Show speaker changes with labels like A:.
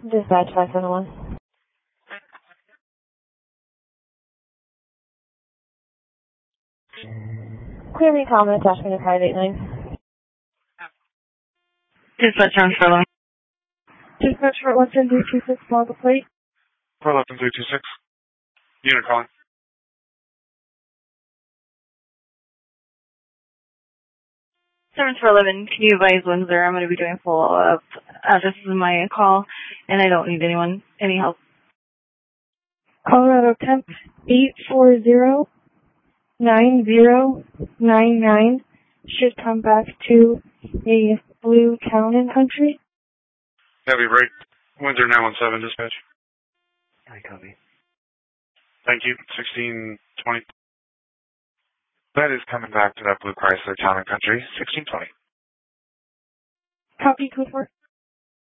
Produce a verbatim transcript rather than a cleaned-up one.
A: Dispatch five seven one. Clearly common attachment of five eight nine.
B: Dispatch on Furlong.
A: Dispatch for one seven three two six, log a plate.
C: four one one three two six. Unit calling.
B: seven four eleven, can you advise Windsor? I'm going to be doing follow-up. Uh, this is my call, and I don't need anyone, any help.
A: Colorado temp eight four zero nine zero nine nine should come back to a blue town and country.
C: Heavy break. Windsor nine one seven dispatch.
D: I copy.
C: Thank you. sixteen twenty.
D: That is coming back to that Blue Chrysler Town and Country, sixteen twenty.
A: Copy, code four.